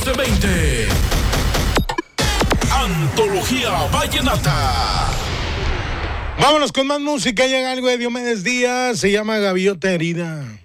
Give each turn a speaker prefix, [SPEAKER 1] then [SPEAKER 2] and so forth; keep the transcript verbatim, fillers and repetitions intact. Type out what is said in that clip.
[SPEAKER 1] doce veinte. Antología Vallenata.
[SPEAKER 2] Vámonos con más música. Llega algo de Diomedes Díaz. Se llama Gaviota Herida.